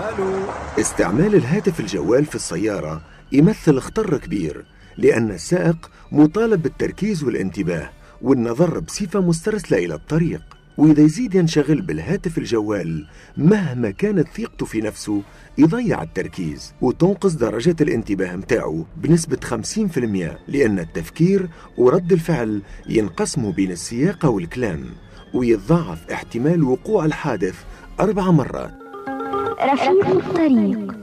استعمال الهاتف الجوال في السيارة يمثل خطر كبير، لأن السائق مطالب بالتركيز والانتباه والنظر بصفة مسترسلة إلى الطريق. وإذا يزيد ينشغل بالهاتف الجوال مهما كانت ثقته في نفسه يضيع التركيز وتنقص درجة الانتباه متاعه بنسبة 50%، لأن التفكير ورد الفعل ينقسموا بين السياقة والكلام، ويتضاعف احتمال وقوع الحادث 4 مرات. رفيق الطريق.